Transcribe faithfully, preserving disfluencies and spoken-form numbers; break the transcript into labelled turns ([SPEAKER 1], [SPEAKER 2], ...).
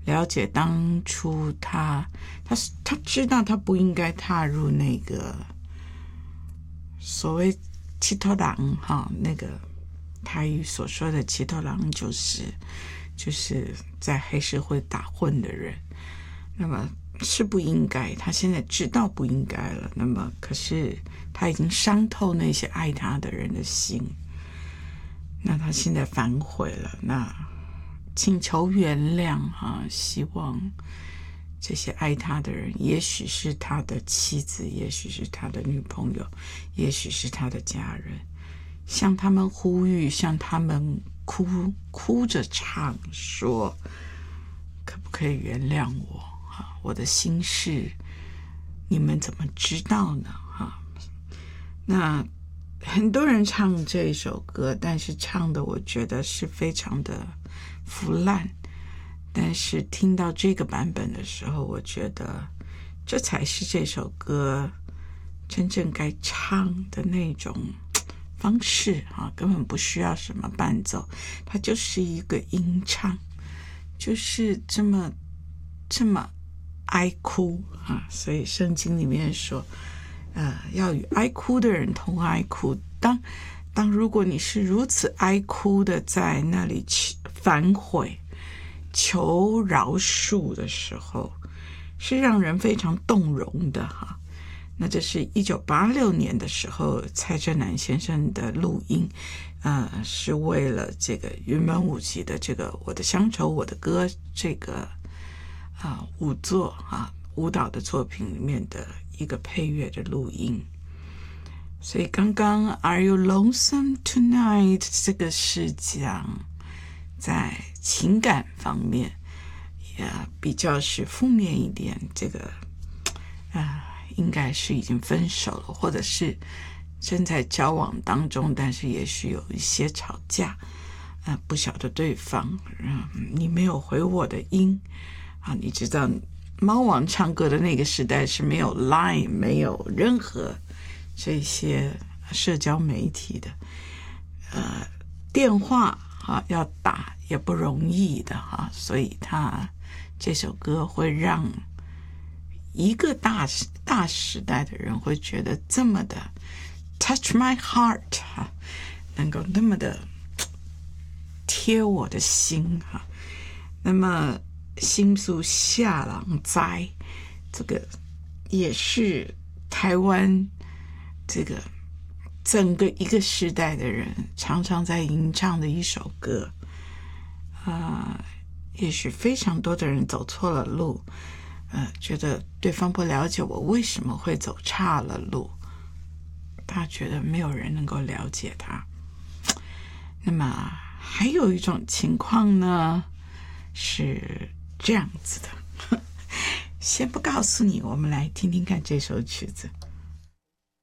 [SPEAKER 1] 了解当初他他他知道他不应该踏入那个所谓七头狼哈，那个台语所说的七头狼就是就是在黑社会打混的人，那么是不应该，他现在知道不应该了，那么可是他已经伤透那些爱他的人的心，那他现在反悔了，那请求原谅啊，希望这些爱他的人，也许是他的妻子，也许是他的女朋友，也许是他的家人，向他们呼吁，向他们哭哭着唱说，可不可以原谅我啊？我的心事你们怎么知道呢？哈，那很多人唱这首歌，但是唱的我觉得是非常的腐烂，但是听到这个版本的时候，我觉得这才是这首歌真正该唱的那种方式啊，根本不需要什么伴奏，它就是一个吟唱，就是这么这么哀哭啊。所以圣经里面说呃，要与哀哭的人同哀哭。当当如果你是如此哀哭的在那里反悔求饶恕的时候，是让人非常动容的哈。那这是一九八六年的时候蔡振南先生的录音，呃，是为了这个云门舞集的这个我的乡愁我的歌这个啊、呃、舞作啊舞蹈的作品里面的一个配乐的录音。所以刚刚 Are you lonesome tonight 这个是讲在情感方面也比较是负面一点，这个啊、呃、应该是已经分手了，或者是正在交往当中，但是也许有一些吵架，呃，不晓得对方，嗯，你没有回我的音啊，你知道猫王唱歌的那个时代是没有 Line， 没有任何这些社交媒体的，呃，电话啊要打也不容易的哈、啊，所以他这首歌会让一个大大时代的人会觉得这么的 touch my heart 哈，能够那么的贴我的心哈。那么心诉下郎灾，这个也是台湾这个整个一个时代的人常常在吟唱的一首歌啊、呃，也许非常多的人走错了路，呃，觉得对方不了解我为什么会走岔了路，他觉得没有人能够了解他。那么还有一种情况呢是这样子的，先不告诉你，我们来听听看这首曲子。